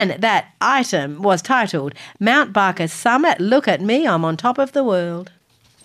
And that item was titled, Mount Barker Summit, Look at Me, I'm on top of the world.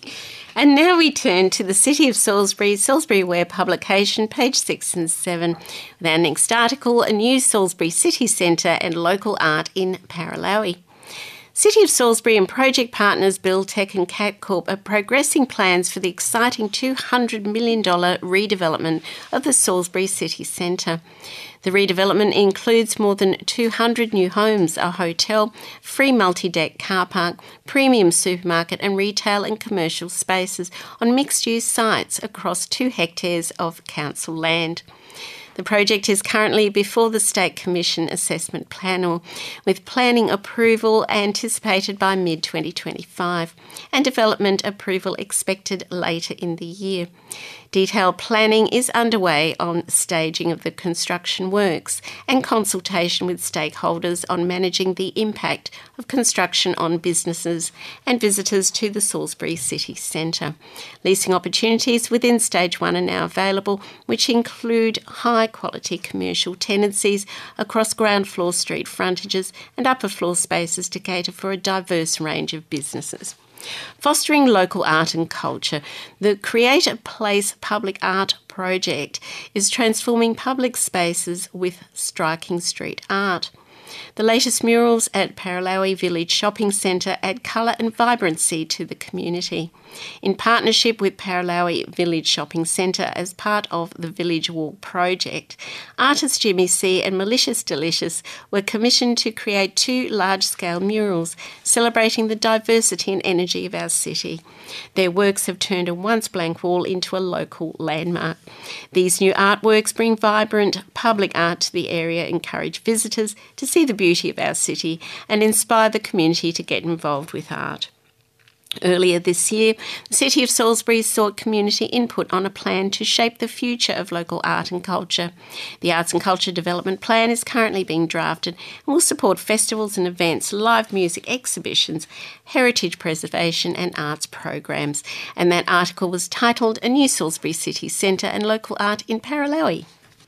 And now we turn to the City of Salisbury, Salisbury Aware publication, page 6 and 7, with our next article, A New Salisbury City Centre and Local Art in Paralowie. City of Salisbury and project partners Buildtech and Catcorp are progressing plans for the exciting $200 million redevelopment of the Salisbury City Centre. The redevelopment includes more than 200 new homes, a hotel, free multi-deck car park, premium supermarket and retail and commercial spaces on mixed-use sites across 2 hectares of council land. The project is currently before the State Commission Assessment Panel, with planning approval anticipated by mid-2025 and development approval expected later in the year. Detailed planning is underway on staging of the construction works and consultation with stakeholders on managing the impact of construction on businesses and visitors to the Salisbury City Centre. Leasing opportunities within Stage 1 are now available, which include high-quality commercial tenancies across ground floor street frontages and upper floor spaces to cater for a diverse range of businesses. Fostering local art and culture, the Create a Place public art project is transforming public spaces with striking street art. The latest murals at Paralowie Village Shopping Centre add colour and vibrancy to the community. In partnership with Paralowie Village Shopping Centre as part of the Village Walk project, artists Jimmy C and Malicious Delicious were commissioned to create 2 large-scale murals celebrating the diversity and energy of our city. Their works have turned a once blank wall into a local landmark. These new artworks bring vibrant public art to the area, encourage visitors to see the beauty of our city and inspire the community to get involved with art. Earlier this year, the City of Salisbury sought community input on a plan to shape the future of local art and culture. The Arts and Culture Development Plan is currently being drafted and will support festivals and events, live music exhibitions, heritage preservation and arts programs. And that article was titled A New Salisbury City Centre and Local Art in Paralowie.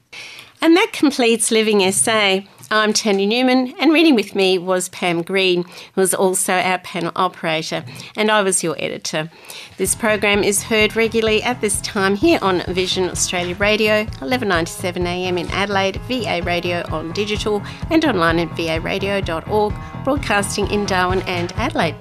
And that completes Living SA. I'm Tanya Newman, and reading with me was Pam Green, who was also our panel operator, and I was your editor. This program is heard regularly at this time here on Vision Australia Radio, 11:97am in Adelaide, VA Radio on digital, and online at varadio.org, broadcasting in Darwin and Adelaide.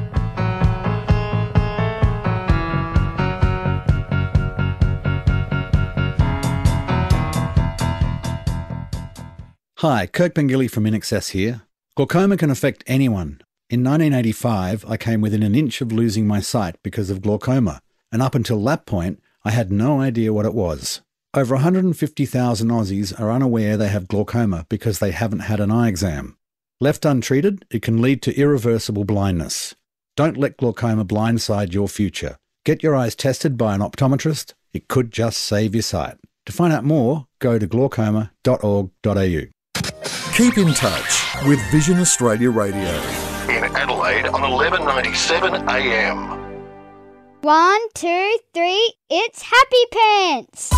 Hi, Kirk Pengilly from INXS here. Glaucoma can affect anyone. In 1985, I came within an inch of losing my sight because of glaucoma, and up until that point, I had no idea what it was. Over 150,000 Aussies are unaware they have glaucoma because they haven't had an eye exam. Left untreated, it can lead to irreversible blindness. Don't let glaucoma blindside your future. Get your eyes tested by an optometrist. It could just save your sight. To find out more, go to glaucoma.org.au. Keep in touch with Vision Australia Radio. In Adelaide on 11:97 AM. 1, 2, 3, it's Happy Pants!